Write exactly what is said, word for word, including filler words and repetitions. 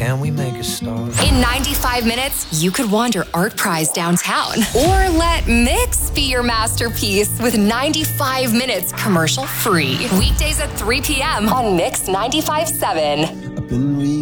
and we make a start. In ninety-five minutes, you could wander Art Prize downtown. Or let Mix be your masterpiece with ninety-five minutes commercial free. Weekdays at three p.m. on Mix ninety-five point seven.